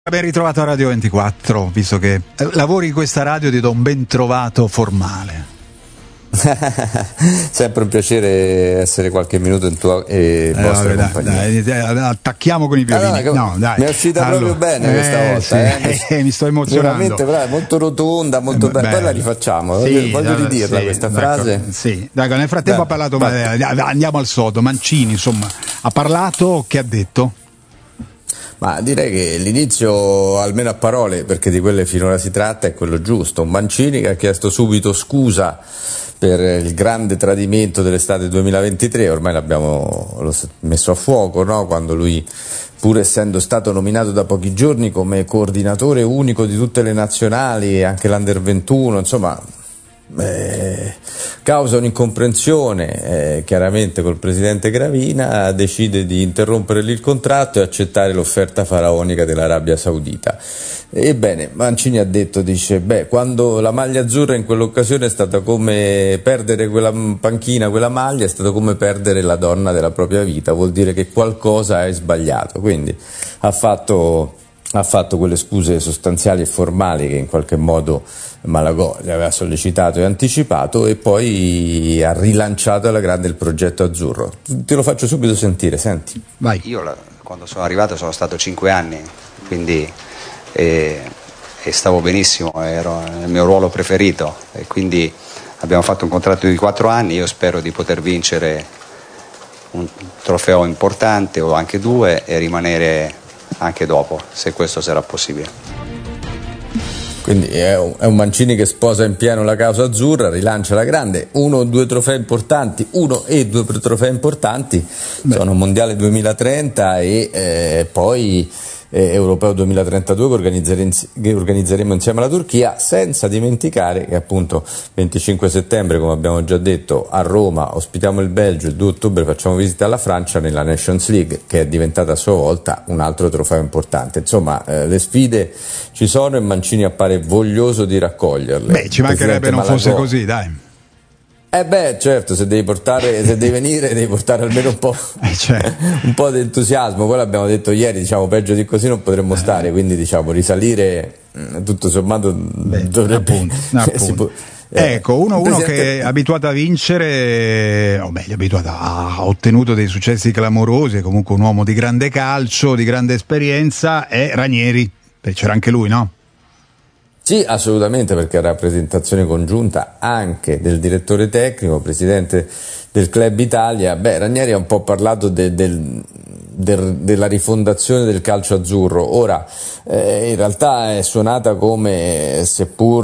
Ben ritrovato a Radio 24, visto che lavori in questa radio ti do un ben trovato formale. Sempre un piacere essere qualche minuto in tua vostra compagnia. Dai, attacchiamo con i piedini. Dai. Mi è uscita proprio bene questa volta. Sì, mi sto emozionando. Veramente brava, molto rotonda, molto bella. Poi la rifacciamo, sì, voglio ridirla questa frase. Sì, nel frattempo ha parlato, andiamo al sodo. Mancini, insomma, ha parlato, che ha detto? Ma direi che l'inizio, almeno a parole, perché di quelle finora si tratta, è quello giusto. Un Mancini che ha chiesto subito scusa per il grande tradimento dell'estate 2023, ormai l'abbiamo messo a fuoco, no? Quando lui, pur essendo stato nominato da pochi giorni come coordinatore unico di tutte le nazionali, anche l'Under 21, insomma, causa un'incomprensione chiaramente col presidente Gravina, decide di interrompere lì il contratto e accettare l'offerta faraonica dell'Arabia Saudita. Ebbene, Mancini ha detto, quando la maglia azzurra in quell'occasione è stata come perdere quella panchina, quella maglia, è stato come perdere la donna della propria vita, vuol dire che qualcosa è sbagliato. Quindi ha fatto quelle scuse sostanziali e formali che in qualche modo Malagò gli aveva sollecitato e anticipato, e poi ha rilanciato alla grande il progetto azzurro. Te lo faccio subito sentire, senti. Vai. Io quando sono arrivato sono stato 5 anni, quindi e stavo benissimo, ero nel mio ruolo preferito, e quindi abbiamo fatto un contratto di 4 anni. Io spero di poter vincere un trofeo importante o anche 2 e rimanere anche dopo, se questo sarà possibile. Quindi è un Mancini che sposa in pieno la causa azzurra, rilancia la grande, 1 o 2 trofei importanti, 1 e 2 trofei importanti, sono Mondiale 2030 e poi Europeo 2032 che organizzeremo insieme alla Turchia, senza dimenticare che appunto 25 settembre, come abbiamo già detto, a Roma ospitiamo il Belgio, il 2 ottobre facciamo visita alla Francia nella Nations League, che è diventata a sua volta un altro trofeo importante. Insomma, le sfide ci sono e Mancini appare voglioso di raccoglierle. Ci mancherebbe non fosse così, dai. Certo, se devi venire devi portare almeno un po' di entusiasmo. Poi l'abbiamo detto ieri, peggio di così non potremmo stare, quindi risalire tutto sommato dovrebbe appunto. Ecco, uno che è abituato a vincere, ha ottenuto dei successi clamorosi, è comunque un uomo di grande calcio, di grande esperienza, è Ranieri. C'era anche lui, no? Sì, assolutamente, perché è rappresentazione congiunta anche del direttore tecnico, presidente del Club Italia. Ranieri ha un po' parlato della rifondazione del calcio azzurro. Ora, in realtà è suonata come, seppur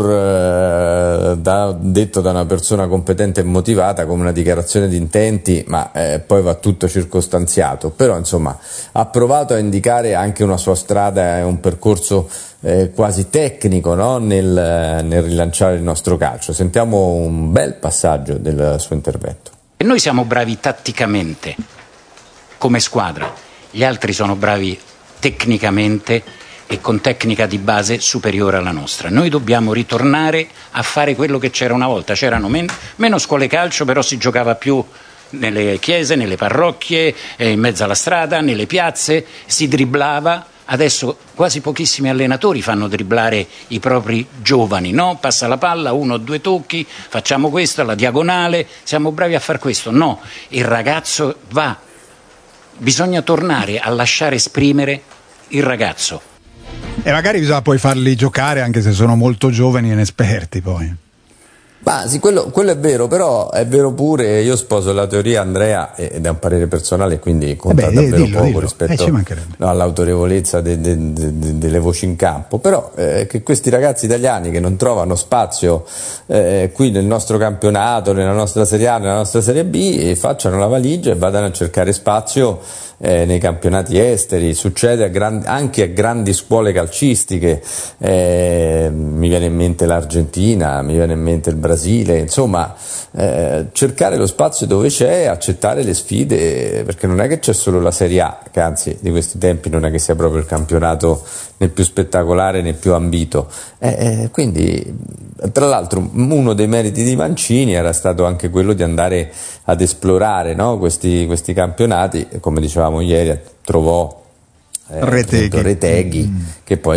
detto da una persona competente e motivata, come una dichiarazione di intenti, ma poi va tutto circostanziato. Però insomma ha provato a indicare anche una sua strada e un percorso quasi tecnico, no? nel rilanciare il nostro calcio. Sentiamo un bel passaggio del suo intervento. E noi siamo bravi tatticamente come squadra, gli altri sono bravi tecnicamente e con tecnica di base superiore alla nostra. Noi dobbiamo ritornare a fare quello che c'era una volta. C'erano meno scuole calcio, però si giocava più nelle chiese, nelle parrocchie, in mezzo alla strada, nelle piazze, si dribblava. Adesso quasi pochissimi allenatori fanno dribblare i propri giovani, no? Passa la palla, 1 o 2 tocchi, facciamo questo alla diagonale, siamo bravi a far questo. No, il ragazzo bisogna tornare a lasciare esprimere il ragazzo. E magari bisogna poi farli giocare anche se sono molto giovani e inesperti poi. Sì, quello è vero, però è vero pure, io sposo la teoria, Andrea, ed è un parere personale, quindi conta davvero poco rispetto all'autorevolezza delle voci in campo, però che questi ragazzi italiani che non trovano spazio qui nel nostro campionato, nella nostra Serie A, nella nostra Serie B, facciano la valigia e vadano a cercare spazio nei campionati esteri. Succede anche a grandi scuole calcistiche, mi viene in mente l'Argentina, mi viene in mente il Brasile, insomma, cercare lo spazio dove c'è, accettare le sfide, perché non è che c'è solo la Serie A, che anzi di questi tempi non è che sia proprio il campionato né più spettacolare né più ambito, quindi tra l'altro uno dei meriti di Mancini era stato anche quello di andare ad esplorare, no? questi campionati, come dicevamo ieri, trovò Reteghi, che poi